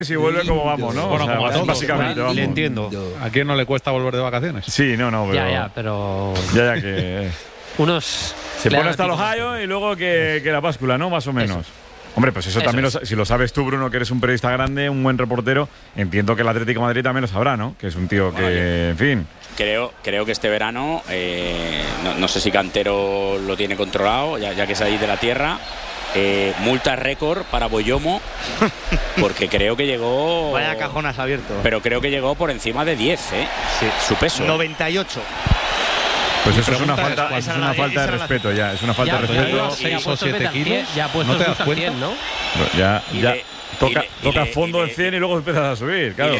Si vuelve como vamos, ¿no? Bueno, o sea, como a todos, básicamente, vamos. le entiendo. ¿A quién no le cuesta volver de vacaciones? Sí, no, pero... pero... Ya que... Unos... Se pone hasta los Ohio y luego que la báscula, ¿no? Más o menos. Eso. Hombre, pues eso también, si lo sabes tú, Bruno, que eres un periodista grande, un buen reportero, entiendo que el Atlético de Madrid también lo sabrá, ¿no? Que es un tío que, en fin... Creo que este verano, no sé si Cantero lo tiene controlado, ya que es ahí de la tierra. Multa récord para Boyomo, porque creo que llegó... Vaya cajón has abierto. Pero creo que llegó por encima de 10, Sí. Su peso. 98. Pues eso es una falta de respeto ya. Es una falta de respeto. 6 o 7 kilos. Ya puesto ¿No te das el cuenta? 100, ¿no? Ya toca fondo de 100 y luego empiezas a subir, claro.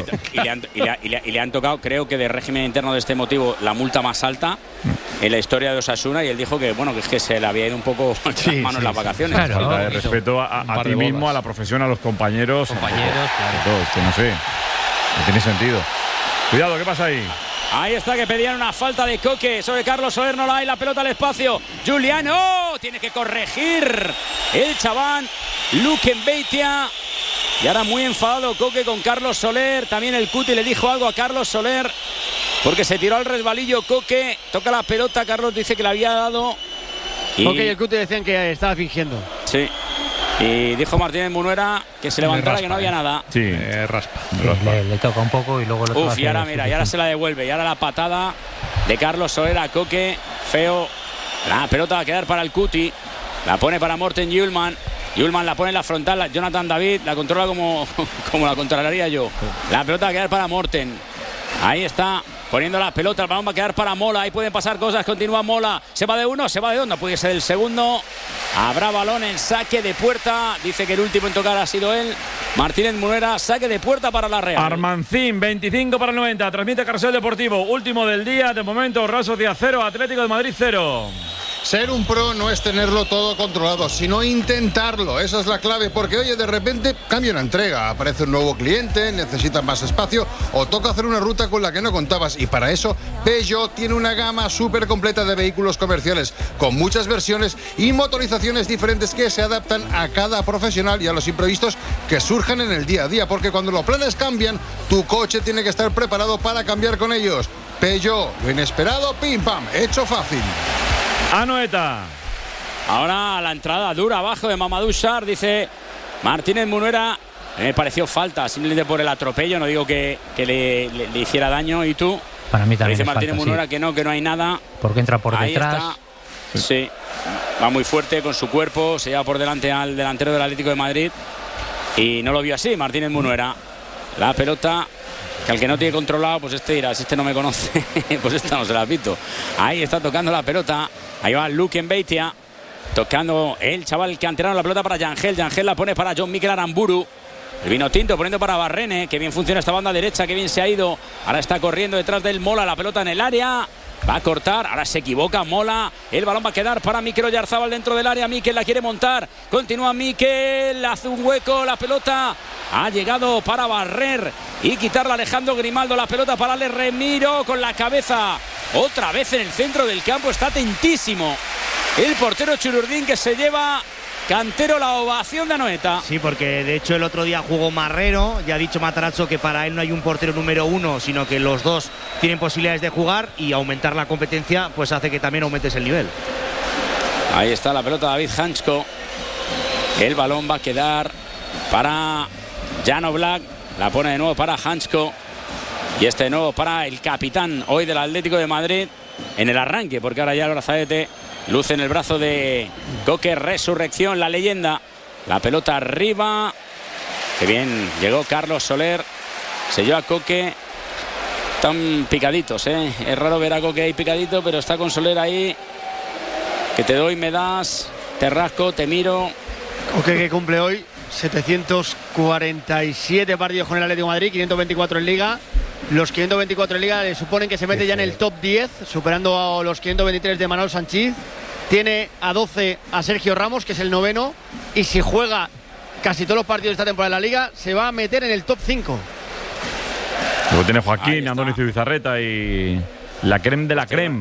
Y le han tocado, creo que de régimen interno de este motivo, la multa más alta en la historia de Osasuna, y él dijo que bueno, que es que se le había ido un poco las manos en las vacaciones. Claro, Falta de respeto a ti mismo, a la profesión, a los compañeros. Claro. Todo, es que no sé. No tiene sentido. Cuidado, ¿qué pasa ahí? Ahí está, que pedían una falta de Coque sobre Carlos Soler, no la hay, la pelota al espacio. Juliano tiene que corregir el chaval Luque Beitia. Y ahora muy enfadado Coque con Carlos Soler. También el Cuti le dijo algo a Carlos Soler, porque se tiró al resbalillo Coque. Toca la pelota, Carlos dice que le había dado. Coque y el Cuti decían que estaba fingiendo. Sí. Y dijo Martínez Munuera que se levantara, que no había nada. Sí, raspa. Le toca un poco y luego lo Y ahora mira, y ahora se la devuelve. Y ahora la patada de Carlos Soler a Coque. Feo. La pelota va a quedar para el Cuti. La pone para Morten Hjulmand. Hjulmand la pone en la frontal. Jonathan David la controla como la controlaría yo. La pelota va a quedar para Morten. Ahí está. Poniendo la pelota, el balón va a quedar para Mola. Ahí pueden pasar cosas, continúa Mola. Se va de uno, se va de dos, no puede ser el segundo. Habrá balón en saque de puerta. Dice que el último en tocar ha sido él. Martínez Munuera, saque de puerta para la Real. Armancín, 25 para el 90. Transmite Carrusel Deportivo. Último del día. De momento, Real Sociedad 0, Atlético de Madrid 0. Ser un pro no es tenerlo todo controlado, sino intentarlo. Esa es la clave, porque oye, de repente cambia una entrega, aparece un nuevo cliente, necesitas más espacio o toca hacer una ruta con la que no contabas. Y para eso, Peugeot tiene una gama súper completa de vehículos comerciales, con muchas versiones y motorizaciones diferentes que se adaptan a cada profesional y a los imprevistos que surjan en el día a día, porque cuando los planes cambian, tu coche tiene que estar preparado para cambiar con ellos. Peugeot, lo inesperado, pim pam, hecho fácil. Anoeta. Ahora la entrada dura abajo de Mamadou Sarr, dice Martínez Munuera. Me pareció falta, simplemente por el atropello. No digo que le hiciera daño. ¿Y tú? Para mí también dice es Martínez falta, Munuera sí. que no hay nada. Porque entra por Ahí detrás. Está. Sí, va muy fuerte con su cuerpo. Se lleva por delante al delantero del Atlético de Madrid. Y no lo vio así Martínez Munuera. La pelota, que al que no tiene controlado, pues este dirá, si este no me conoce, pues esta no se la pito. Ahí está tocando la pelota. Ahí va Luque Beitia. Tocando el chaval canterano, la pelota para Yangel. Yangel la pone para John Mikel Aramburu. El vino tinto poniendo para Barrene. Que bien funciona esta banda derecha, que bien se ha ido. Ahora está corriendo detrás del Mola, la pelota en el área. Va a cortar, ahora se equivoca Mola. El balón va a quedar para Mikel Oyarzábal dentro del área. Mikel la quiere montar. Continúa Mikel, hace un hueco. La pelota ha llegado para barrer y quitarla Alejandro Grimaldo. La pelota para Ale Remiro con la cabeza. Otra vez en el centro del campo. Está atentísimo el portero Chururdín, que se lleva Cantero la ovación de Anoeta. Sí, porque de hecho el otro día jugó Marrero. Ya ha dicho Matarazzo que para él no hay un portero número uno, sino que los dos tienen posibilidades de jugar, y aumentar la competencia pues hace que también aumentes el nivel. Ahí está la pelota David Hansko. El balón va a quedar para Jan Oblak. La pone de nuevo para Hansko. Y este de nuevo para el capitán hoy del Atlético de Madrid en el arranque, porque ahora ya el brazalete luce en el brazo de Coque. Resurrección, la leyenda. La pelota arriba. Que bien llegó Carlos Soler. Se lleva a Coque. Están picaditos, ¿eh? Es raro ver a Coque ahí picadito, pero está con Soler ahí. Que te doy, me das. Te rasco, te miro. Coque, que cumple hoy 747 partidos con el Atlético de Madrid, 524 en Liga. Los 524 en Liga le suponen que se mete ya en el top 10, superando a los 523 de Manuel Sanchís. Tiene a 12 a Sergio Ramos, que es el noveno, y si juega casi todos los partidos de esta temporada de la Liga, se va a meter en el top 5. Luego tiene Joaquín, Andoni Zubizarreta y la creme de la creme.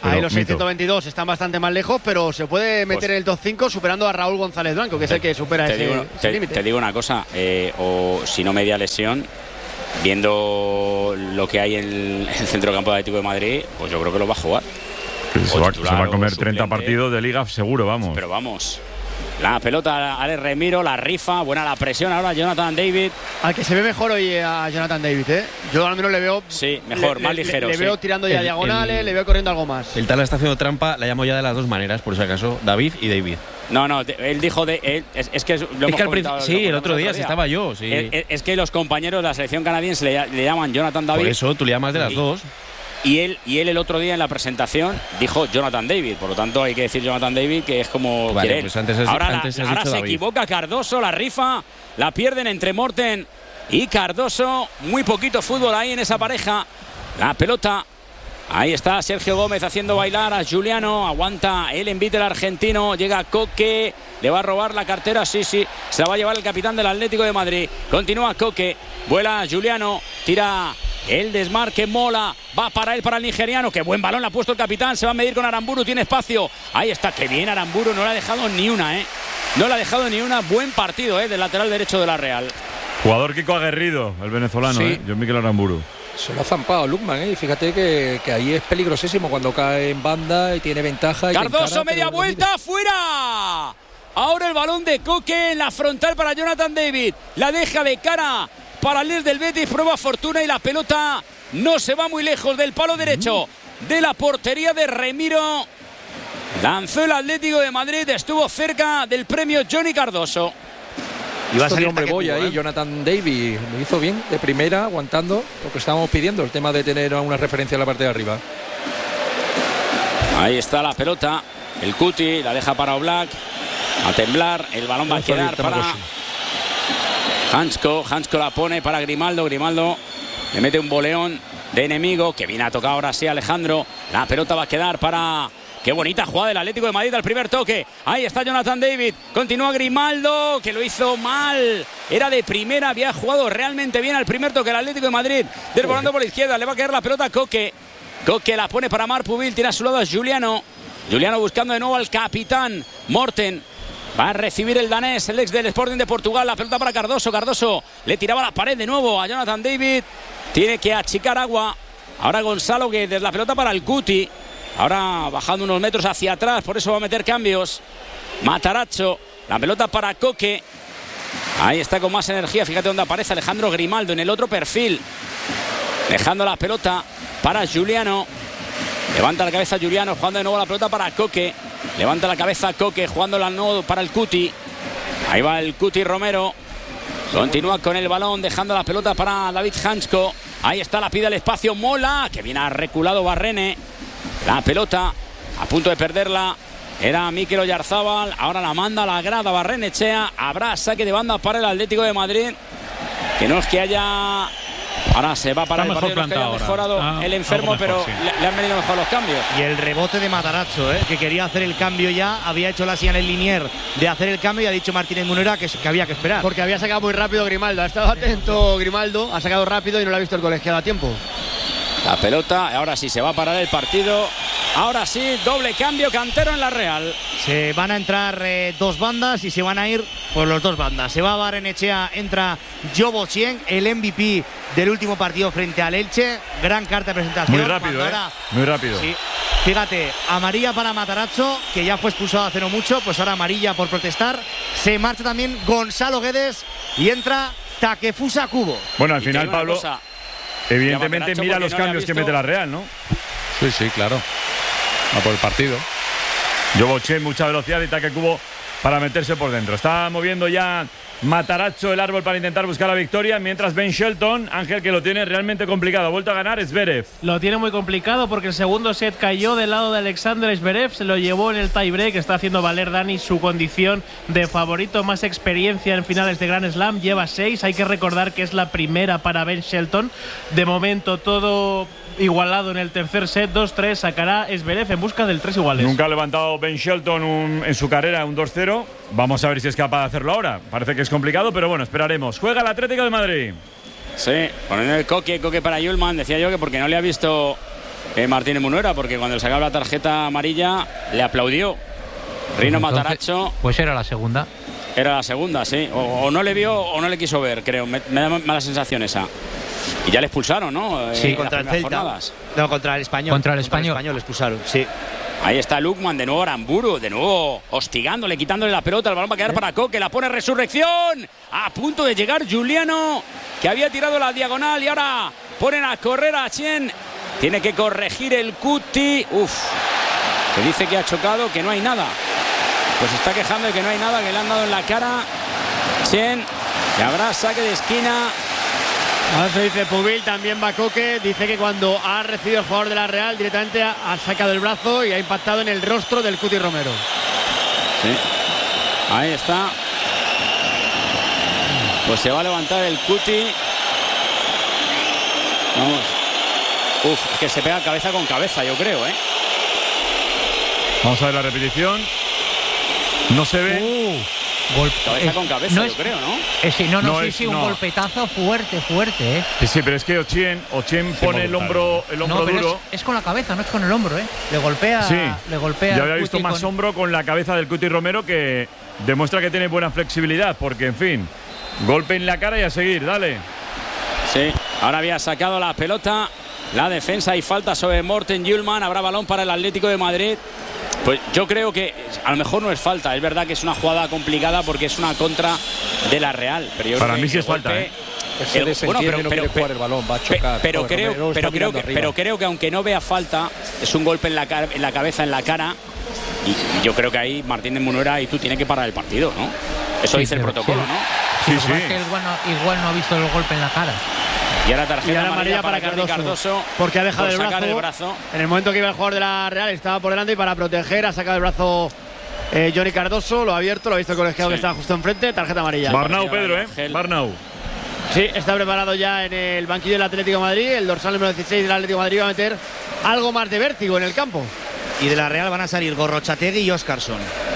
Ahí Pero los mito. 622 están bastante más lejos, pero se puede meter en el top 5 superando a Raúl González Blanco, que es el que supera ese límite. Te digo una cosa, o si no media lesión, viendo lo que hay en el centrocampo de Atlético de Madrid, pues yo creo que lo va a jugar. Se va a comer 30 partidos de liga seguro, vamos. Pero vamos. La pelota, Alex Remiro, la rifa, buena la presión ahora, Jonathan David. Al que se ve mejor hoy a Jonathan David, ¿eh? Yo al menos le veo. Sí, mejor, más ligero. Le veo tirando ya diagonales, le veo corriendo algo más. El Tala está haciendo trampa, la llamo ya de las dos maneras, por si acaso, David y David. No, él dijo es que lo hemos comentado, sí, el otro día, si estaba yo. Sí. Es que los compañeros de la selección canadiense le llaman Jonathan David. Por eso, tú le llamas de las dos. Y él el otro día en la presentación dijo Jonathan David, por lo tanto hay que decir Jonathan David, que es como vale, quiere. pues antes ahora has se dicho David. equivoca Cardoso, la rifa, la pierden entre Morten y Cardoso. Muy poquito fútbol ahí en esa pareja. La pelota, ahí está Sergio Gómez haciendo bailar a Juliano, aguanta el envite del argentino, llega Coque, le va a robar la cartera, sí, se la va a llevar el capitán del Atlético de Madrid. Continúa Coque, vuela Juliano, tira el desmarque, Mola, va para él, para el nigeriano, qué buen balón le ha puesto el capitán, se va a medir con Aramburu, tiene espacio, ahí está, qué bien Aramburu, no le ha dejado ni una, no le ha dejado ni una, buen partido, del lateral derecho de la Real. Jugador Kiko aguerrido, el venezolano, Sí. John Mikel Aramburu. Se lo ha zampado Lukman, y fíjate que ahí es peligrosísimo cuando cae en banda y tiene ventaja. Cardoso, media vuelta, fuera. Ahora el balón de Coque en la frontal para Jonathan David, la deja de cara para el líder del Betis, prueba fortuna y la pelota no se va muy lejos del palo derecho de la portería de Remiro. Lanzó el Atlético de Madrid, estuvo cerca del premio Johnny Cardoso. Y va a salir hombre boy ahí, Jonathan David. Lo hizo bien, de primera, aguantando lo que estábamos pidiendo, el tema de tener una referencia en la parte de arriba. Ahí está la pelota, el Cuti, la deja para Oblak, a temblar, el balón va a quedar para Hansko la pone para Grimaldo, le mete un boleón de enemigo, que viene a tocar ahora sí Alejandro, la pelota va a quedar para... Qué bonita jugada del Atlético de Madrid al primer toque. Ahí está Jonathan David. Continúa Grimaldo, que lo hizo mal. Era de primera, había jugado realmente bien al primer toque el Atlético de Madrid. Desbordando por la izquierda, le va a caer la pelota a Coque. Coque la pone para Marpubil, tiene a su lado a Juliano. Juliano buscando de nuevo al capitán Morten. Va a recibir el danés, el ex del Sporting de Portugal. La pelota para Cardoso. Cardoso le tiraba la pared de nuevo a Jonathan David. Tiene que achicar agua. Ahora Gonzalo Guedes, la pelota para el Cuti. Ahora bajando unos metros hacia atrás, por eso va a meter cambios. Matarazzo, la pelota para Coque. Ahí está con más energía, fíjate dónde aparece Alejandro Grimaldo en el otro perfil. Dejando la pelota para Juliano. Levanta la cabeza Juliano, jugando de nuevo la pelota para Coque. Levanta la cabeza Coque, jugando la nuevo para el Cuti. Ahí va el Cuti Romero. Continúa con el balón, dejando la pelota para David Hansko. Ahí está, la pide el espacio Mola, que viene a reculado Barrene. La pelota, a punto de perderla, era Mikel Oyarzábal. Ahora la manda a la grada Barrenechea. Habrá saque de banda para el Atlético de Madrid. Que no es que haya... Ahora se va para el partido, no es que haya mejorado el enfermo, mejor, pero sí. le han venido mejor los cambios. Y el rebote de Matarazzo, que quería hacer el cambio ya. Había hecho la señal en Linier de hacer el cambio y ha dicho Martínez Munera que había que esperar. Porque había sacado muy rápido Grimaldo. Ha estado atento Grimaldo, ha sacado rápido y no lo ha visto el colegiado a tiempo. La pelota, ahora sí se va a parar el partido. Ahora sí, doble cambio, Cantero en la Real. Se van a entrar dos bandas y se van a ir por los dos bandas. Se va a Barrenechea, entra Jobo Chien, el MVP del último partido frente al Elche. Gran carta de presentación. Muy rápido, muy rápido. Sí. Fíjate, amarilla para Matarazzo, que ya fue expulsado hace no mucho, pues ahora amarilla por protestar. Se marcha también Gonzalo Guedes y entra Takefusa Kubo. Bueno, al final, Pablo, evidentemente mira los cambios que mete la Real, ¿no? Sí, claro. Va por el partido. Yo boché mucha velocidad y Take Kubo para meterse por dentro. Está moviendo ya Matarazzo el árbol para intentar buscar la victoria, mientras Ben Shelton, Ángel, que lo tiene realmente complicado. Ha vuelto a ganar Zverev. Lo tiene muy complicado porque el segundo set cayó del lado de Alexander Zverev, se lo llevó en el tiebreak. Está haciendo valer Dani su condición de favorito, más experiencia en finales de Grand Slam, lleva 6. Hay que recordar que es la primera para Ben Shelton. De momento todo igualado en el tercer set, 2-3, sacará Zverev en busca del 3 iguales. Nunca ha levantado Ben Shelton en su carrera un 2-0. Vamos a ver si es capaz de hacerlo ahora. Parece que es complicado, pero bueno, esperaremos. Juega el Atlético de Madrid. Sí, poniendo el Coque para Yulman. Decía yo que porque no le ha visto Martínez Munuera, porque cuando le sacaba la tarjeta amarilla le aplaudió. Rino Matarazzo. Pues era la segunda. Era la segunda, sí. O no le vio o no le quiso ver, creo. Me da mala sensación esa. Y ya le expulsaron, ¿no? Sí, contra el Celta. Jornadas. No, contra el Español. Contra el Español le expulsaron, sí. Ahí está Lukman, de nuevo Aramburu, de nuevo hostigándole, quitándole la pelota. El balón va a quedar para Coque, la pone Resurrección. A punto de llegar Giuliano, que había tirado la diagonal y ahora ponen a correr a Chien. Tiene que corregir el Cuti. Que dice que ha chocado, que no hay nada. Pues está quejando de que no hay nada, que le han dado en la cara. Chien, que habrá saque de esquina. Ahora se dice Pubil, también va Coque. Dice que cuando ha recibido el jugador de la Real, directamente ha sacado el brazo y ha impactado en el rostro del Cuti Romero. Sí, ahí está. Pues se va a levantar el Cuti. Vamos. Es que se pega cabeza con cabeza, yo creo, ¿eh? Vamos a ver la repetición. No se ve. Cabeza con cabeza, no yo creo, ¿no? Sí, un golpetazo fuerte, ¿eh? Sí, pero es que Ochien pone el hombro duro. Es con la cabeza, no es con el hombro, ¿eh? Le golpea. Yo había visto más hombro con la cabeza del Cuti Romero, que demuestra que tiene buena flexibilidad, porque, en fin, golpe en la cara y a seguir, dale. Sí, ahora había sacado la pelota, la defensa y falta sobre Morten Hjulmand. Habrá balón para el Atlético de Madrid. Pues yo creo que a lo mejor no es falta. Es verdad que es una jugada complicada porque es una contra de la Real. Pero yo para mí sí es falta, ¿eh? Se desentiende, no quiere jugar el balón, va a chocar. Pero creo que aunque no vea falta, es un golpe en la cabeza, en la cara. Y yo creo que ahí Martínez Munuera y tú tienes que parar el partido, ¿no? Eso dice el protocolo, ¿no? Sí. Es que igual no ha visto el golpe en la cara. Y ahora tarjeta amarilla para Cardoso, porque ha dejado el brazo. En el momento que iba el jugador de la Real estaba por delante y para proteger ha sacado el brazo Johnny Cardoso, lo ha abierto, lo ha visto el colegiado que estaba justo enfrente, tarjeta amarilla. Barnau, Pedro, Barnau. Sí, está preparado ya en el banquillo del Atlético de Madrid. El dorsal número 16 del Atlético de Madrid va a meter algo más de vértigo en el campo. Y de la Real van a salir Gorrochategui y Óscarson.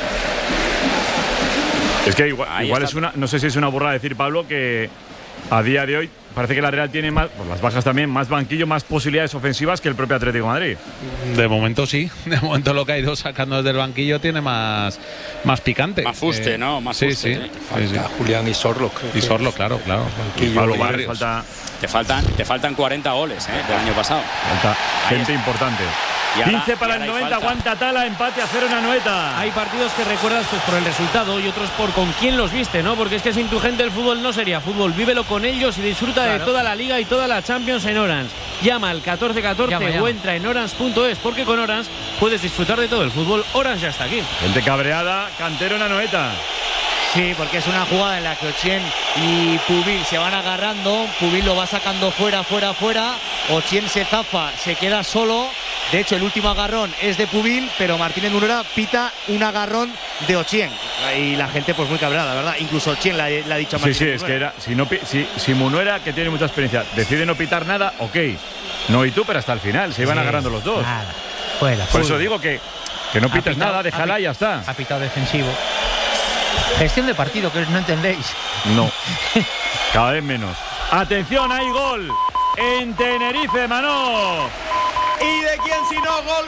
Es que igual es una, no sé si es una burrada decir, Pablo, que a día de hoy parece que la Real tiene más, por las bajas también, más banquillo, más posibilidades ofensivas que el propio Atlético de Madrid. De momento sí, de momento lo que ha ido sacando desde el banquillo tiene más picante. Más fuste, ¿no? Más fuste. Sí. Falta Julián y Sorlo. Y Sorlo, claro. Y Pablo Barrios. Te faltan 40 goles del año pasado. Falta gente importante. 15 para el 90, aguanta Tala, empate a 0 en Anoeta. Hay partidos que recuerdas pues por el resultado y otros por con quién los viste, ¿no? Porque es que sin tu gente el fútbol no sería fútbol. Vívelo con ellos y disfruta de toda la Liga y toda la Champions en Orange. Llama al 1414 o entra en orange.es, porque con Orange puedes disfrutar de todo el fútbol. Orange ya está aquí. Gente cabreada, Cantero en Anoeta. Sí, porque es una jugada en la que Ochien y Pubil se van agarrando. Pubil lo va sacando fuera. Ochien se zafa, se queda solo. De hecho, el último agarrón es de Pubil, pero Martínez Munuera pita un agarrón de Ochien. Y la gente pues muy cabreada, ¿verdad? Incluso Ochien le ha dicho a Martínez Munuera. Es que era, si Munuera, que tiene mucha experiencia, decide no pitar nada, ok. No y tú, pero hasta el final se iban agarrando los dos. Nada. Fuera. Por eso digo que no pites nada, déjala y ya está. Ha pitado defensivo. Gestión de partido, que no entendéis. No, cada vez menos. Atención, hay gol en Tenerife, Manó. ¿Y de quién si no? Gol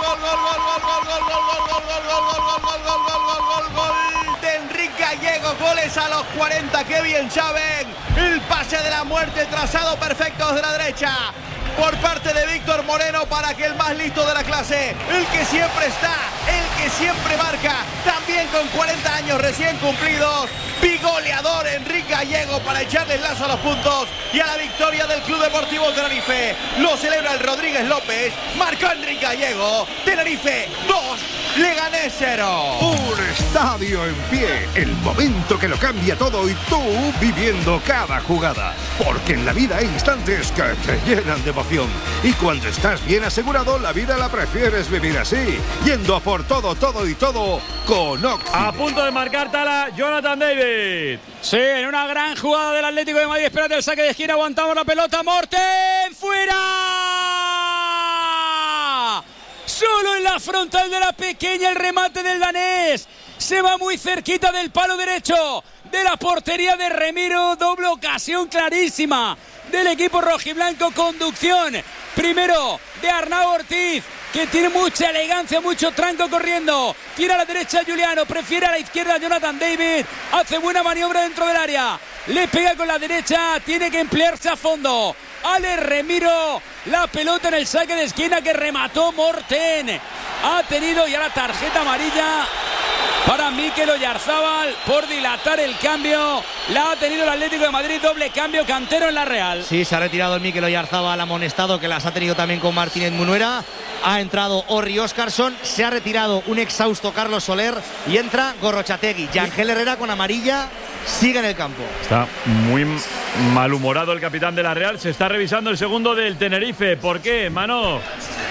de Enrique Gallego. Goles a los 40, qué bien saben. El pase de la muerte trazado perfecto desde la derecha por parte de Víctor Moreno para que el más listo de la clase, el que siempre está, el que siempre marca, también con 40 años recién cumplidos, bigoleador Enrique Gallego para echarle el lazo a los puntos y a la victoria del Club Deportivo Tenerife. Lo celebra el Rodríguez López, marcó Enrique Gallego, Tenerife 2, Leganés 0. Un estadio en pie, el momento que lo cambia todo y tú viviendo cada jugada. Porque en la vida hay instantes que te llenan de emoción. Y cuando estás bien asegurado, la vida la prefieres vivir así, yendo a por todo con Octibet. A punto de marcar Tala, Jonathan David. Sí, en una gran jugada del Atlético de Madrid. Espérate el saque de esquina, aguantamos la pelota. Morten, fuera. Solo en la frontal de la pequeña el remate del danés. Se va muy cerquita del palo derecho de la portería de Remiro. Doble ocasión clarísima del equipo rojiblanco. Conducción primero de Arnau Ortiz, que tiene mucha elegancia, mucho tranco corriendo. Tira a la derecha Juliano, prefiere a la izquierda Jonathan David. Hace buena maniobra dentro del área. Le pega con la derecha, tiene que emplearse a fondo. Ale Remiro, la pelota en el saque de esquina que remató Morten. Ha tenido ya la tarjeta amarilla para Mikel Oyarzábal por dilatar el cambio. La ha tenido el Atlético de Madrid, doble cambio, Cantero en la Real. Sí, se ha retirado el Mikel Oyarzábal amonestado, que las ha tenido también con Martínez Munuera. Ha entrado Orri Óscarsson, se ha retirado un exhausto Carlos Soler y entra Gorrochategui. Yangel Herrera con amarilla sigue en el campo. Está muy malhumorado el capitán de la Real. Se está revisando el segundo del Tenerife. ¿Por qué, Mano?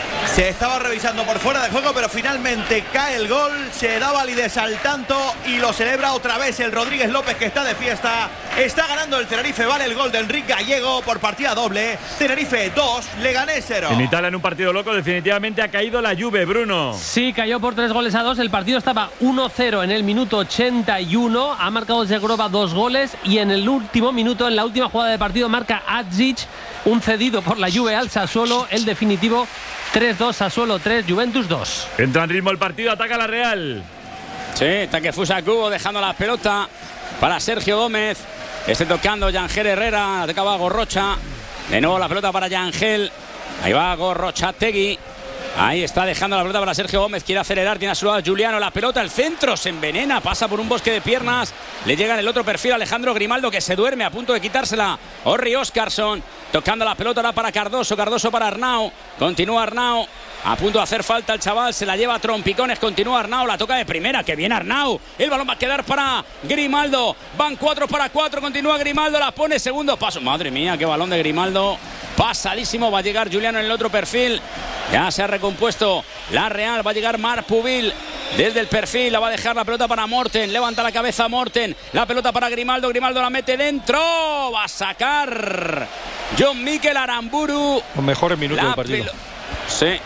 Se estaba revisando por fuera de juego, pero finalmente cae el gol. Se da validez al tanto y lo celebra otra vez el Rodríguez López, que está de fiesta. Está ganando el Tenerife. Vale el gol de Enrique Gallego por partida doble. Tenerife 2, Leganés 0. En Italia, en un partido loco, definitivamente ha caído la Juve, Bruno. Sí, cayó por 3-2. El partido estaba 1-0 en el minuto 81. Ha marcado Zegrova 2 goles y en el último minuto, en la última jugada de partido, marca Adzic, un cedido por la Juve al Sassuolo. El definitivo 3-2, Sassuolo 3, Juventus 2. Entra en ritmo el partido, ataca la Real. Sí, Takefusa Kubo dejando la pelota para Sergio Gómez. Tocando Yangel Herrera, atacaba Gorrocha. De nuevo la pelota para Yangel. Ahí va Gorrochategui. Ahí está dejando la pelota para Sergio Gómez. Quiere acelerar, tiene a su lado Juliano. La pelota, el centro, se envenena. Pasa por un bosque de piernas. Le llega en el otro perfil Alejandro Grimaldo, que se duerme a punto de quitársela. Orri Óscarsson tocando la pelota ahora para Cardoso. Cardoso para Arnau. Continúa Arnau. A punto de hacer falta el chaval. Se la lleva a trompicones. Continúa Arnau. La toca de primera. Que bien Arnau. El balón va a quedar para Grimaldo. Van 4 para 4. Continúa Grimaldo. La pone segundo paso. Madre mía, qué balón de Grimaldo. Pasadísimo. Va a llegar Juliano en el otro perfil. Ya se ha recompuesto la Real. Va a llegar Marc Pubil desde el perfil. La va a dejar la pelota para Morten. Levanta la cabeza Morten. La pelota para Grimaldo. Grimaldo la mete dentro. Va a sacar John Mikel Aramburu. Los mejores minutos del partido. Sí.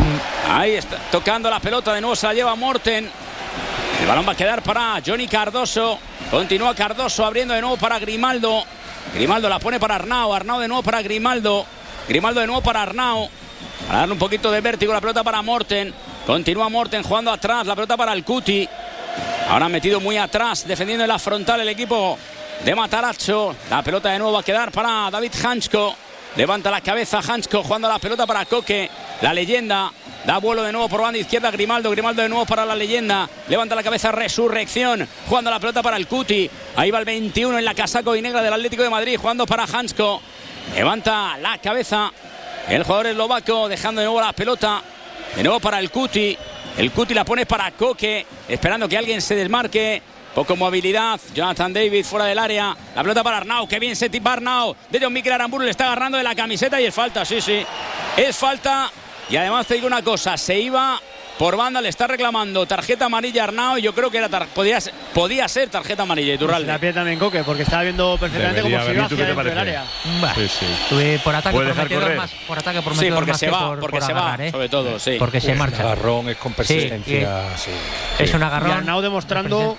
Ahí está. Tocando la pelota. De nuevo se la lleva Morten. El balón va a quedar para Johnny Cardoso. Continúa Cardoso abriendo de nuevo para Grimaldo. Grimaldo la pone para Arnau. Arnau de nuevo para Grimaldo. Grimaldo de nuevo para Arnau. Para darle un poquito de vértigo, la pelota para Morten. Continúa Morten jugando atrás, la pelota para el Cuti. Ahora metido muy atrás, defendiendo en la frontal el equipo de Matarazzo. La pelota de nuevo va a quedar para David Hansko. Levanta la cabeza Hansko jugando la pelota para Koke. La leyenda da vuelo de nuevo por banda izquierda Grimaldo. Grimaldo de nuevo para la leyenda. Levanta la cabeza Resurrección. Jugando la pelota para el Cuti. Ahí va el 21 en la casaco y negra del Atlético de Madrid. Jugando para Hansko. Levanta la cabeza el jugador eslovaco, dejando de nuevo la pelota. De nuevo para el Cuti. El Cuti la pone para Koke, esperando que alguien se desmarque. Poco movilidad. Jonathan David fuera del área. La pelota para Arnau. Que bien se tipa Arnau. De John Mikel Aramburu le está agarrando de la camiseta y es falta. Sí, sí. Es falta. Y además te digo una cosa. Se iba por banda. Le está reclamando tarjeta amarilla a Arnau. Y yo creo que era podía ser tarjeta amarilla. Iturralde. La pierde también Koke, porque estaba viendo perfectamente cómo se iba hacia dentro del área. Sí, sí. Por ataque prometedor más. Por ataque prometedor sí, porque más se va. por, porque por se agarrar, va, sobre todo. Sí. Porque se marcha. El agarrón es con persistencia. Sí, es un agarrón. Y Arnau demostrando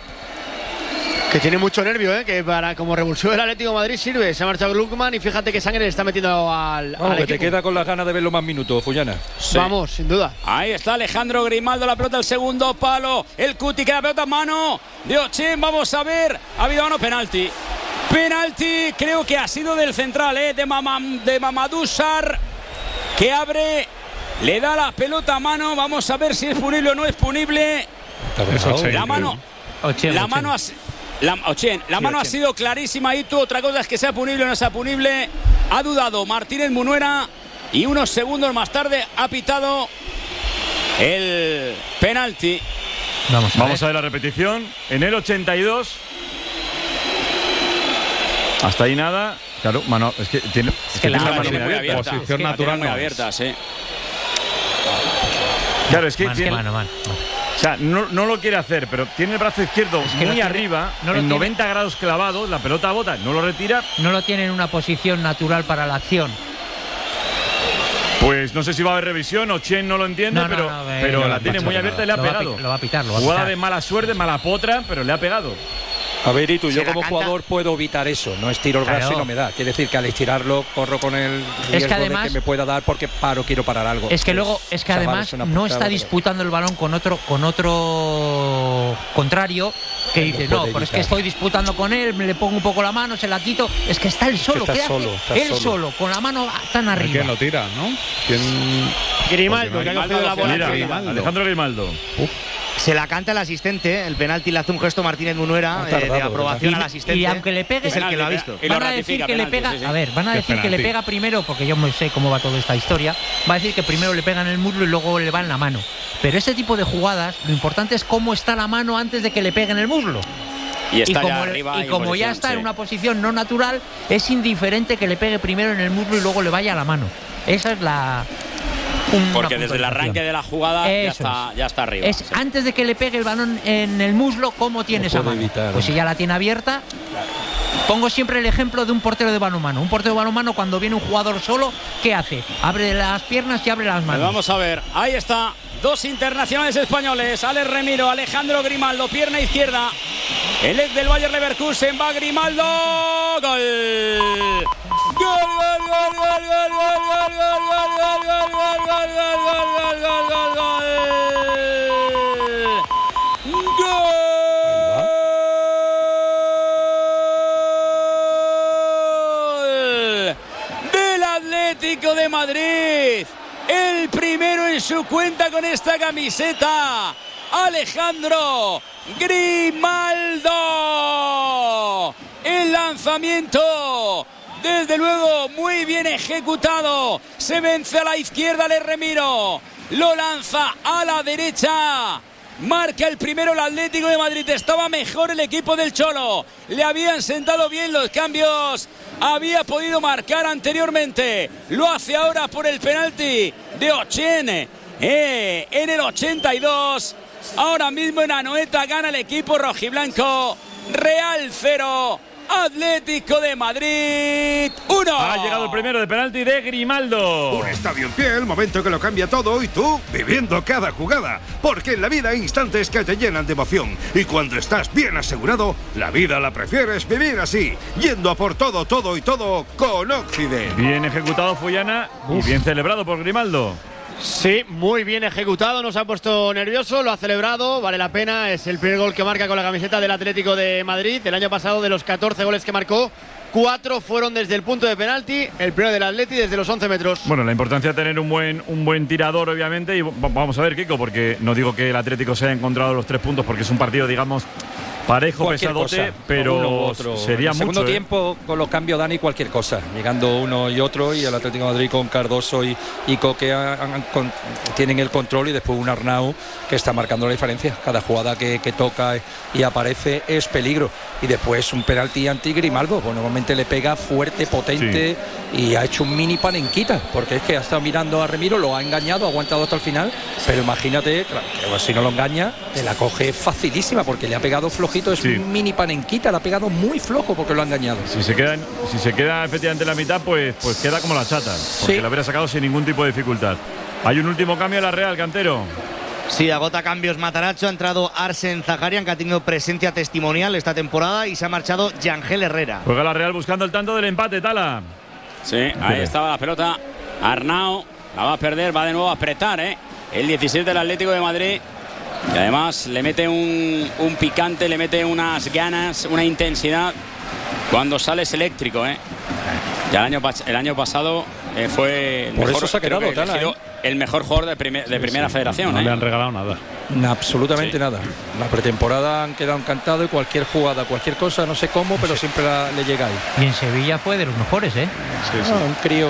que tiene mucho nervio, que para como revulsivo del Atlético de Madrid sirve. Se ha marchado Gluckman y fíjate qué sangre le está metiendo al que equipo. te queda con las ganas de verlo más minutos, Fullana. Sí. Vamos, sin duda. Ahí está Alejandro Grimaldo, la pelota al segundo palo. El Cuti que la pelota en mano de Ochen. Vamos a ver. Ha habido mano, penalti. Penalti, creo que ha sido del central, de Mamadou Sarr, que abre, le da la pelota a mano. Vamos a ver si es punible o no es punible. La mano. La mano ha sido clarísima y tú, otra cosa es que sea punible o no sea punible. Ha dudado Martínez Munuera y unos segundos más tarde ha pitado el penalti. Vamos a ver la repetición. En el 82. Hasta ahí nada. Claro, mano, es que tiene la mano muy abierta. Posición natural muy abierta, sí. Claro, es que mano. O sea, no lo quiere hacer, pero tiene el brazo izquierdo muy arriba, en 90 grados clavado, la pelota bota, no lo retira. No lo tiene en una posición natural para la acción. Pues no sé si va a haber revisión, o Chen no lo entiende, pero la tiene muy abierta y le ha pegado. Lo va a pitar. Jugada de mala suerte, mala potra, pero le ha pegado. A ver, y tú, yo Se la como canta. jugador puedo evitar eso, no estiro el brazo y no me da. Quiere decir que al estirarlo corro con el riesgo además, de que me pueda dar porque quiero parar algo. Es que luego, es que además no está disputando el balón con otro contrario que dice, no, pero es que estoy disputando con él, le pongo un poco la mano, se la quito. Es que está él solo, ¿qué hace? Él solo, con la mano tan arriba. ¿Quién lo tira, no? Grimaldo, que ha cogido la bola. Alejandro Grimaldo. Se la canta el asistente, el penalti le hace un gesto Martínez Munuera de aprobación al asistente. Y aunque le pegue, es el que lo ha visto. Van a decir que le pega, a ver, van a decir que le pega primero, porque yo no sé cómo va toda esta historia, va a decir que primero le pega en el muslo y luego le va en la mano. Pero ese tipo de jugadas, lo importante es cómo está la mano antes de que le pegue en el muslo. Y como ya está en una posición no natural, es indiferente que le pegue primero en el muslo y luego le vaya a la mano. Esa es la... Porque desde el arranque de la jugada ya está arriba. Es antes de que le pegue el balón en el muslo, ¿cómo tiene esa mano? Pues si ya la tiene abierta. Pongo siempre el ejemplo de un portero de balonmano. Un portero de balonmano, cuando viene un jugador solo, ¿qué hace? Abre las piernas y abre las manos. Vamos a ver, ahí está. Dos internacionales españoles, Alex Remiro, Alejandro Grimaldo, pierna izquierda. El ex del Bayer Leverkusen va Grimaldo. ¡Gol! Del Atlético de Madrid. El primero en su cuenta con esta camiseta. Alejandro Grimaldo. El lanzamiento, desde luego, muy bien ejecutado. Se vence a la izquierda de Remiro. Lo lanza a la derecha. Marca el primero el Atlético de Madrid. Estaba mejor el equipo del Cholo. Le habían sentado bien los cambios. Había podido marcar anteriormente. Lo hace ahora por el penalti de Ochen. En el 82. Ahora mismo en Anoeta gana el equipo rojiblanco. Real 0. Atlético de Madrid 1. Ha llegado el primero de penalti de Grimaldo. Un estadio en pie, el momento que lo cambia todo y tú viviendo cada jugada. Porque en la vida hay instantes que te llenan de emoción. Y cuando estás bien asegurado, la vida la prefieres vivir así. Yendo a por todo, todo y todo con Occident. Bien ejecutado Fullana y bien celebrado por Grimaldo. Sí, muy bien ejecutado, nos ha puesto nervioso, lo ha celebrado, vale la pena, es el primer gol que marca con la camiseta del Atlético de Madrid. El año pasado, de los 14 goles que marcó, 4 fueron desde el punto de penalti, el primero del Atleti desde los 11 metros. Bueno, la importancia de tener un buen tirador, obviamente, y vamos a ver, Kiko, porque no digo que el Atlético se haya encontrado los 3 puntos, porque es un partido, digamos, parejo, cualquier pesadote, cosa, pero uno u otro. Sería en el mucho. segundo tiempo, con los cambios, Dani, cualquier cosa. Llegando uno y otro, y el Atlético de Madrid con Cardoso y Coque tienen el control, y después un Arnau que está marcando la diferencia. Cada jugada que toca y aparece es peligro. Y después un penalti anti Grimaldo. Pues normalmente le pega fuerte, potente, y ha hecho un mini panenquita, porque es que ha estado mirando a Remiro, lo ha engañado, ha aguantado hasta el final. Pero imagínate, claro, que si no lo engaña, te la coge facilísima, porque le ha pegado flojito. Es un mini panenquita, le ha pegado muy flojo porque lo ha engañado. Si se queda efectivamente en la mitad, pues queda como la chata, porque la habría sacado sin ningún tipo de dificultad. Hay un último cambio en la Real, Cantero. Sí, agota cambios Matarazzo, ha entrado Arsen Zaharian, que ha tenido presencia testimonial esta temporada, y se ha marchado Yangel Herrera. Juega la Real buscando el tanto del empate, Tala. Sí, ahí estaba la pelota. Arnau la va a perder, va de nuevo a apretar, el 16 del Atlético de Madrid. Y además le mete un picante, le mete unas ganas, una intensidad. Cuando sale es eléctrico, Ya el año pasado fue el por mejor, eso se ha quedado el mejor jugador de primera federación. No le han regalado nada. Absolutamente nada. La pretemporada han quedado encantados, y cualquier jugada, cualquier cosa, no sé cómo, pero siempre le llega ahí. Y en Sevilla fue de los mejores, Un crío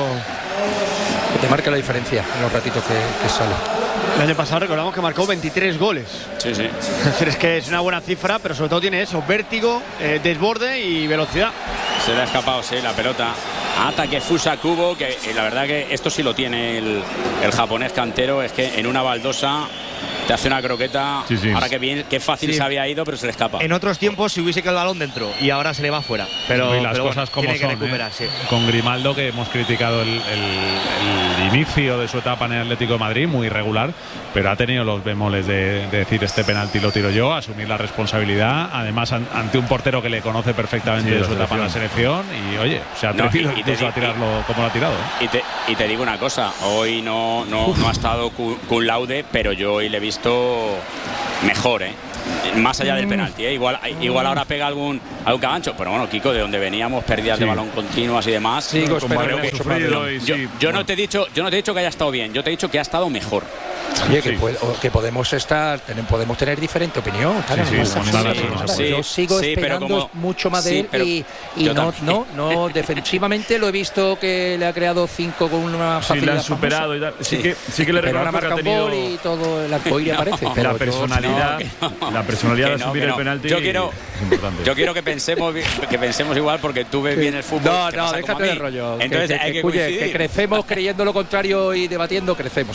que te marca la diferencia en los ratitos que sale. El año pasado recordamos que marcó 23 goles. Sí. Es que es una buena cifra, pero sobre todo tiene eso, vértigo, desborde y velocidad. Se le ha escapado, la pelota. Ataque Fusa Kubo, que la verdad que esto sí lo tiene el japonés Cantero, es que en una baldosa te hace una croqueta. Sí. Ahora que bien, qué fácil se había ido, pero se le escapa. En otros tiempos, si hubiese quedado el balón dentro y ahora se le va fuera. Pero, y las cosas como tiene que son, recuperarse. Con Grimaldo, que hemos criticado el inicio de su etapa en el Atlético de Madrid, muy irregular, pero ha tenido los bemoles de decir este penalti lo tiro yo, asumir la responsabilidad, además ante un portero que le conoce perfectamente de su etapa en la selección, y oye, se ha atrevido incluso a tirarlo como lo ha tirado. Y te digo una cosa, hoy no ha estado cum laude, pero yo hoy le he visto mejor, más allá del penalti, igual ahora pega algún cagancho, pero bueno, Kiko, de donde veníamos, pérdidas de balón continuas y demás. Sigo esperando yo no te he dicho que haya estado bien, yo te he dicho que ha estado mejor. Oye, que podemos tener diferente opinión. Claro, yo sigo esperando mucho más de él y no defensivamente lo he visto que le ha creado 5 con una facilidad. Sí, le han superado y tal. Sí que le reconozco que ha tenido gol y todo el arcoíris aparece. Pero la personalidad de subir el penalti. Yo quiero que pensemos igual, porque tú ves bien el fútbol. No, déjate de rollo. Entonces que crecemos creyendo lo contrario y debatiendo, crecemos.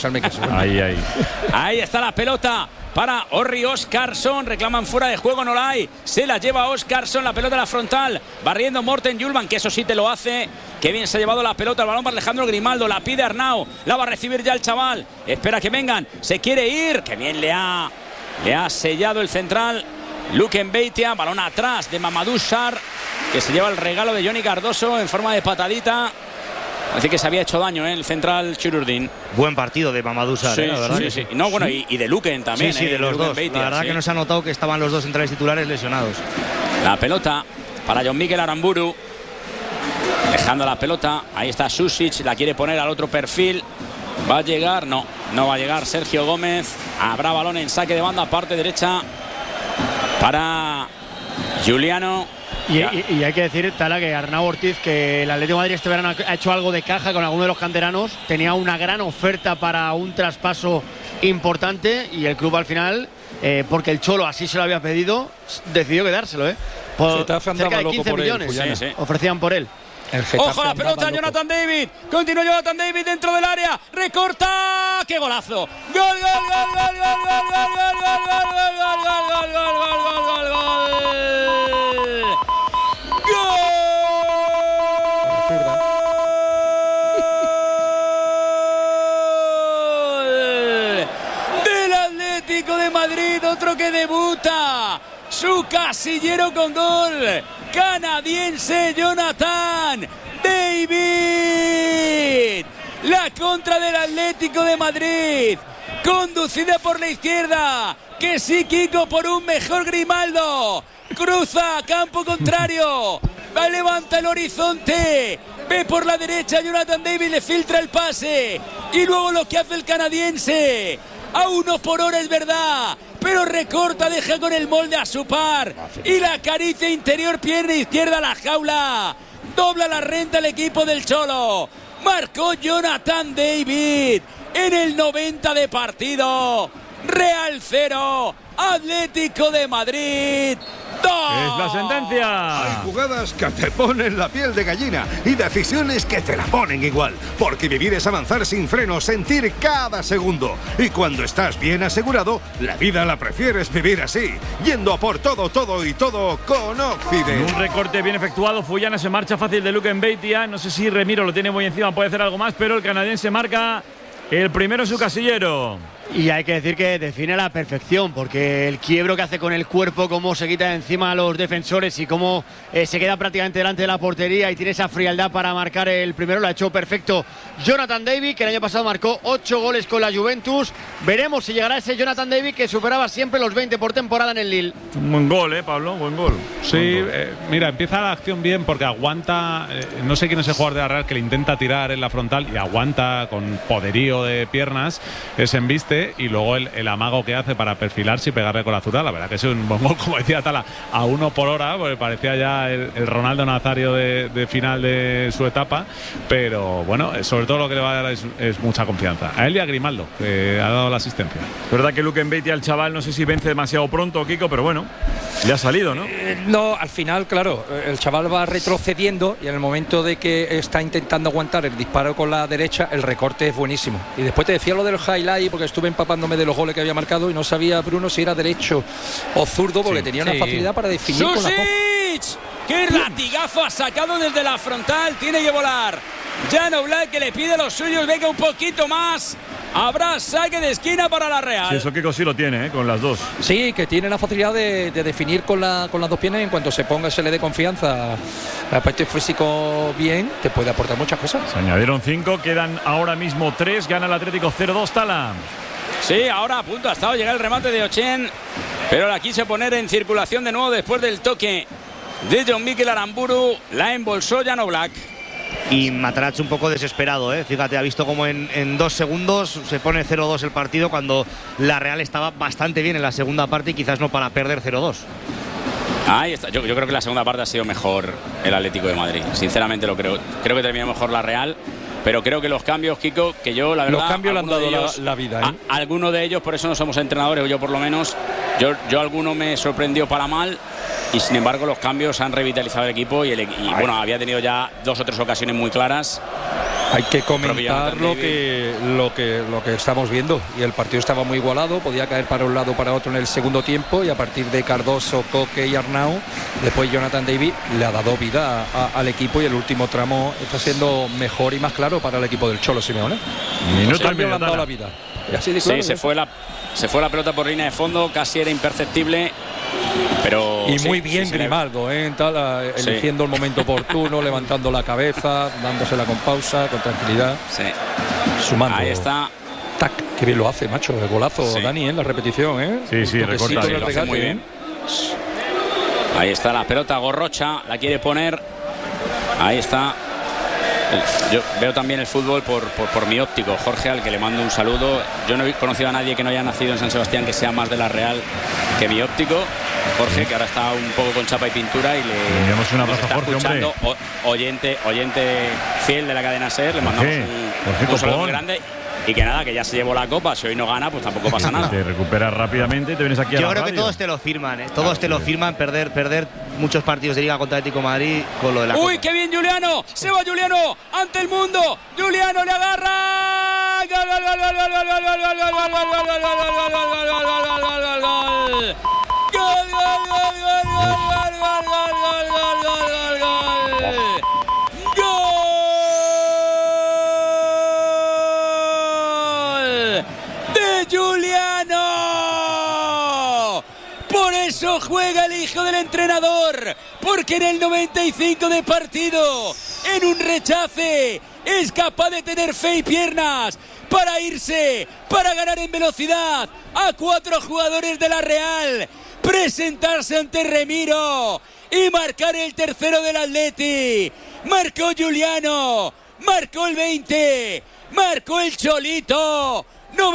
Ahí está la pelota para Orri Oscarsson. Reclaman fuera de juego, no la hay. Se la lleva Oscarsson, la pelota a la frontal, barriendo Morten Julman, que eso sí te lo hace. Qué bien se ha llevado la pelota, el balón para Alejandro Grimaldo. La pide Arnau, la va a recibir ya el chaval. Espera que vengan, se quiere ir. Qué bien le ha sellado el central Luke Mbeitia. Balón atrás de Mamadou Sarr, que se lleva el regalo de Johnny Cardoso en forma de patadita. Así que se había hecho daño, el central Chururdin. Buen partido de Mamadou Sarr, la verdad. Sí. No, bueno, y de Luken también. Sí, de los dos. Mbeitia, la verdad que no se ha notado que estaban los dos centrales titulares lesionados. La pelota para John Miguel Aramburu. Dejando la pelota. Ahí está Susic, la quiere poner al otro perfil. ¿Va a llegar? No va a llegar Sergio Gómez. Habrá balón en saque de banda, parte derecha para Juliano. Y hay que decir, Tala, que Arnau Ortiz, que el Atlético de Madrid este verano ha hecho algo de caja con alguno de los canteranos, tenía una gran oferta para un traspaso importante y el club al final, porque el Cholo así se lo había pedido, decidió quedárselo, por cerca de 15 millones ofrecían por él. Ojo a la pelota, Jonathan David. Continúa Jonathan David dentro del área. Recorta. ¡Qué golazo! ¡Gol! Del Atlético de Madrid, otro que debuta. Su casillero con gol. Canadiense Jonathan David. La contra del Atlético de Madrid, conducida por la izquierda. Que sí, Kiko, por un mejor Grimaldo. Cruza campo contrario. Va, levanta el horizonte. Ve por la derecha, Jonathan David le filtra el pase. Y luego lo que hace el canadiense. A 1 por hora, es verdad, pero recorta, deja con el molde a su par. Y la acaricia interior, pierna izquierda a la jaula. Dobla la renta el equipo del Cholo. Marcó Jonathan David en el 90 de partido. Real 0, Atlético de Madrid 2. Es la sentencia. Hay jugadas que te ponen la piel de gallina y decisiones que te la ponen igual. Porque vivir es avanzar sin freno, sentir cada segundo. Y cuando estás bien asegurado, la vida la prefieres vivir así. Yendo a por todo con Occident. Un recorte bien efectuado. Fullana se marcha fácil de Luke Mbeitia. No sé si Remiro lo tiene muy encima, puede hacer algo más, pero el canadiense marca el primero en su casillero. Y hay que decir que define a la perfección, porque el quiebro que hace con el cuerpo, cómo se quita de encima a los defensores y cómo se queda prácticamente delante de la portería y tiene esa frialdad para marcar el primero, lo ha hecho perfecto Jonathan David, que el año pasado marcó 8 goles con la Juventus. Veremos si llegará ese Jonathan David que superaba siempre los 20 por temporada en el Lille. Un buen gol, Pablo, buen gol. Sí, mira, empieza la acción bien porque aguanta, no sé quién es el jugador de la Real que le intenta tirar en la frontal y aguanta con poderío de piernas, es embiste. Y luego el amago que hace para perfilarse y pegarle con la zurda, la verdad que es un buen gol, como decía Tala, a 1 por hora, porque parecía ya el Ronaldo Nazario de final de su etapa, pero bueno, sobre todo lo que le va a dar es mucha confianza. A él y a Grimaldo, que ha dado la asistencia. Es verdad que Luke Mbeitia, el chaval, no sé si vence demasiado pronto, Kiko, pero bueno, le ha salido, ¿no? No, al final, claro, el chaval va retrocediendo y en el momento de que está intentando aguantar el disparo con la derecha, el recorte es buenísimo. Y después te decía lo del highlight, porque estuve estuve empapándome de los goles que había marcado y no sabía, Bruno, si era derecho o zurdo, porque tenía una facilidad para definir con la ¡Qué latigazo ha sacado desde la frontal! Tiene que volar Jan Oblak, que le pide a los suyos, venga un poquito más. Habrá saque de esquina para la Real. Sí, eso Kiko sí lo tiene, con las dos. Sí, que tiene la facilidad de definir con las dos piernas, y en cuanto se le dé confianza, aspecto físico bien, te puede aportar muchas cosas. Se añadieron 5, quedan ahora mismo 3, gana el Atlético 0-2, Tala. Sí, ahora a punto ha estado de llegar el remate de Ochen, pero la quiso poner en circulación de nuevo después del toque de John Mikel Aramburu. La embolsó Jan Oblak. Y Matarazzo un poco desesperado, ¿eh? Fíjate, ha visto como en 2 segundos se pone 0-2 el partido, cuando la Real estaba bastante bien en la segunda parte y quizás no para perder 0-2. Ahí está. Yo creo que la segunda parte ha sido mejor el Atlético de Madrid. Sinceramente lo creo. Creo que terminó mejor la Real. Pero creo que los cambios, Kiko, que yo la verdad... Los cambios le han dado la vida, ¿eh? Algunos de ellos, por eso no somos entrenadores, o yo por lo menos, yo alguno me sorprendió para mal, y sin embargo los cambios han revitalizado el equipo y bueno, había tenido ya 2 o 3 ocasiones muy claras. Hay que comentar lo que estamos viendo, y el partido estaba muy igualado, podía caer para un lado o para otro en el segundo tiempo, y a partir de Cardoso, Coque y Arnau, después Jonathan David le ha dado vida al equipo, y el último tramo está siendo mejor y más claro para el equipo del Cholo Simeone. Minuto le han dado la vida. Y así de claro, sí, se fue la pelota por línea de fondo, casi era imperceptible. Pero y muy bien Grimaldo, eligiendo el momento oportuno, levantando la cabeza, dándosela con pausa, con tranquilidad, sumando. Ahí está. Tac, qué bien lo hace, macho, el golazo, Dani, en la repetición, Sí, recorta, lo hace muy bien. Ahí está la pelota, Gorrocha la quiere poner. Ahí está. Yo veo también el fútbol por mi óptico, Jorge, al que le mando un saludo. Yo no he conocido a nadie que no haya nacido en San Sebastián que sea más de la Real que mi óptico, Jorge, que ahora está un poco con chapa y pintura, y le un abrazo a Jorge, escuchando, oyente fiel de la cadena SER. Le mandamos un saludo muy grande. Y que nada, que ya se llevó la copa. Si hoy no gana, pues tampoco pasa nada. Te recuperas rápidamente y te vienes aquí a la radio. Yo creo que todos te lo firman, Todos te lo firman, perder muchos partidos de Liga contra Atlético de Madrid con lo de la copa. ¡Uy, qué bien Juliano! ¡Se va Juliano! ¡Ante el mundo! ¡Juliano le agarra! ¡Gol, gol, gol, gol, gol, gol, gol, gol, gol, gol, gol, gol, gol, Juliano! Por eso juega el hijo del entrenador, porque en el 95 de partido, en un rechace, es capaz de tener fe y piernas para irse, para ganar en velocidad a 4 jugadores de la Real, presentarse ante Remiro y marcar el tercero del Atleti. Marcó Juliano, marcó el 20, marcó el Cholito.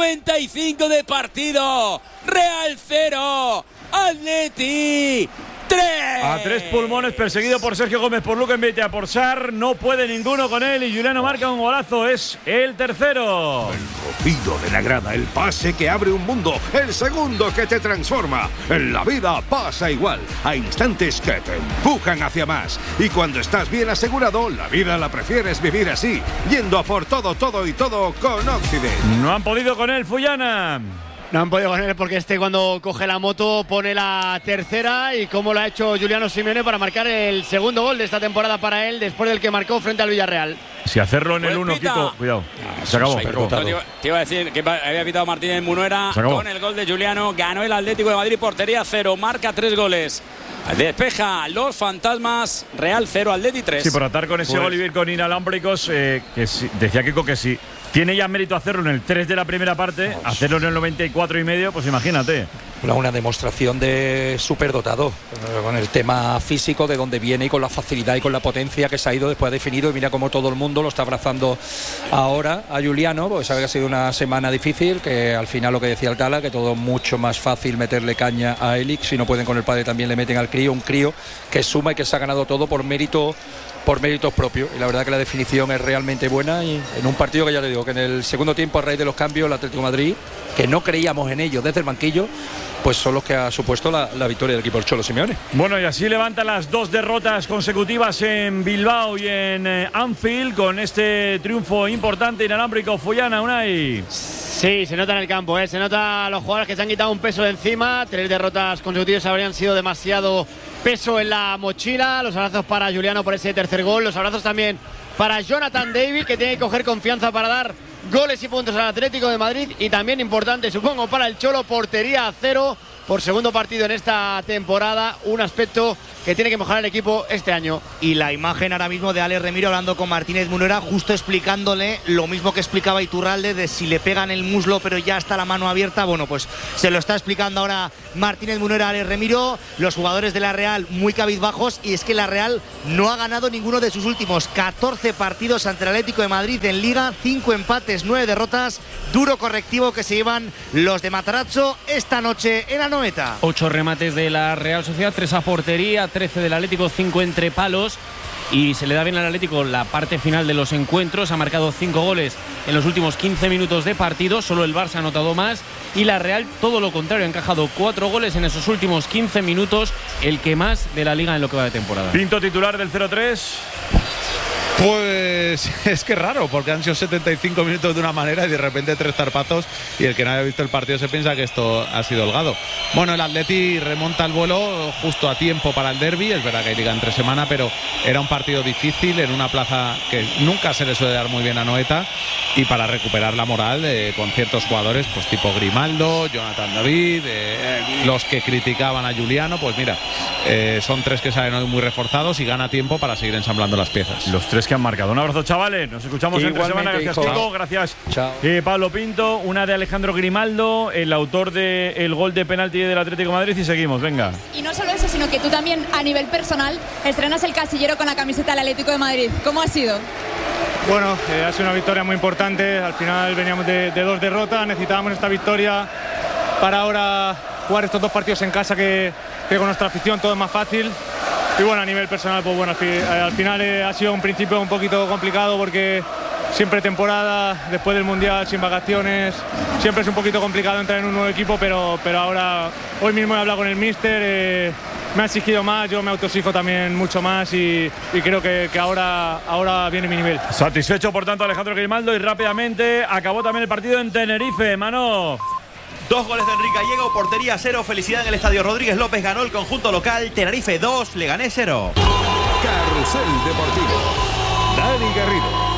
95 de partido, Real 0, Atleti 3. A 3 pulmones, perseguido por Sergio Gómez, por Luca Envite, por Sar, no puede ninguno con él, y Juliano marca un golazo, es el tercero. El rugido de la grada, el pase que abre un mundo, el segundo que te transforma. En la vida pasa igual, hay instantes que te empujan hacia más, y cuando estás bien asegurado, la vida la prefieres vivir así, yendo a por todo y todo con Occident. No han podido con él, Fullana. No han podido con él, porque cuando coge la moto pone la tercera, y como lo ha hecho Juliano Simeone para marcar el segundo gol de esta temporada para él, después del que marcó frente al Villarreal. Si hacerlo en el 1, Kiko, cuidado. Se acabó. Te iba a decir que había pitado Martínez Munuera con el gol de Juliano. Ganó el Atlético de Madrid, portería 0, marca 3 goles. Despeja los fantasmas, Real 0, Atleti 3. Sí, por atar con ese gol y ir con inalámbricos, que sí, decía Kiko que sí. Tiene ya mérito hacerlo en el 3 de la primera parte, hacerlo en el 94,5, pues imagínate. Una demostración de superdotado, con el tema físico, de dónde viene, y con la facilidad y con la potencia que se ha ido después ha definido, y mira cómo todo el mundo lo está abrazando ahora a Juliano, porque sabe que ha sido una semana difícil, que al final, lo que decía el Tala, que todo mucho más fácil meterle caña a Elix, si no pueden con el padre también le meten al crío, un crío que suma y que se ha ganado todo por méritos propios, y la verdad que la definición es realmente buena, y en un partido que ya le digo, que en el segundo tiempo, a raíz de los cambios, el Atlético de Madrid, que no creíamos en ellos desde el banquillo, pues son los que ha supuesto la victoria del equipo del Cholo Simeone. Bueno, y así levanta las 2 derrotas consecutivas en Bilbao y en Anfield, con este triunfo importante inalámbrico. Fullana, Unai. Sí, se nota en el campo, se nota a los jugadores que se han quitado un peso de encima. 3 derrotas consecutivas habrían sido demasiado peso en la mochila. Los abrazos para Juliano por ese tercer gol. Los abrazos también para Jonathan David, que tiene que coger confianza para dar goles y puntos al Atlético de Madrid. Y también importante, supongo, para el Cholo, portería a 0 por segundo partido en esta temporada. Un aspecto que tiene que mejorar el equipo este año. Y la imagen ahora mismo de Ale Remiro hablando con Martínez Munera, justo explicándole lo mismo que explicaba Iturralde, de si le pegan el muslo pero ya está la mano abierta. Bueno, pues se lo está explicando ahora Martínez Munera a Ale Remiro. Los jugadores de la Real muy cabizbajos, y es que la Real no ha ganado ninguno de sus últimos 14 partidos ante el Atlético de Madrid en Liga. 5 empates, 9 derrotas. Duro correctivo que se llevan los de Matarazzo esta noche en Anoeta. 8 remates de la Real Sociedad, 3 a portería, 13 del Atlético, 5 entre palos. Y se le da bien al Atlético la parte final de los encuentros. Ha marcado 5 goles en los últimos 15 minutos de partido. Solo el Barça ha anotado más. Y la Real, todo lo contrario, ha encajado 4 goles en esos últimos 15 minutos. El que más de la Liga en lo que va de temporada. Pinto, titular del 0-3. Pues es que es raro, porque han sido 75 minutos de una manera y de repente 3 zarpazos, y el que no haya visto el partido se piensa que esto ha sido holgado. Bueno, el Atleti remonta el vuelo justo a tiempo para el derbi. Es verdad que hay liga entre semana, pero era un partido difícil en una plaza que nunca se le suele dar muy bien a Anoeta, y para recuperar la moral con ciertos jugadores, pues tipo Grimaldo, Jonathan David, los que criticaban a Juliano, pues mira, son 3 que salen hoy muy reforzados y gana tiempo para seguir ensamblando las piezas. Los 3 que han marcado. Un abrazo, chavales. Nos escuchamos entre semana. Gracias, Kiko. Gracias, Pablo Pinto. Una de Alejandro Grimaldo, el autor del gol de penalti del Atlético de Madrid. Y seguimos, venga. Y no solo eso, sino que tú también, a nivel personal, estrenas el casillero con la camiseta del Atlético de Madrid. ¿Cómo ha sido? Bueno, ha sido una victoria muy importante. Al final veníamos de 2 derrotas. Necesitábamos esta victoria para ahora jugar estos 2 partidos en casa, que con nuestra afición todo es más fácil. Y bueno, a nivel personal, pues bueno, al final ha sido un principio un poquito complicado, porque siempre temporada, después del Mundial, sin vacaciones, siempre es un poquito complicado entrar en un nuevo equipo, pero ahora, hoy mismo he hablado con el míster, me ha exigido más, yo me autoexijo también mucho más, y creo que ahora viene mi nivel. Satisfecho, por tanto, Alejandro Grimaldo, y rápidamente acabó también el partido en Tenerife, Mano. 2 goles de Enrique Gallego, portería 0, felicidad en el estadio Rodríguez López, ganó el conjunto local. Tenerife 2, Leganés 0. Carrusel Deportivo. Dani Garrido.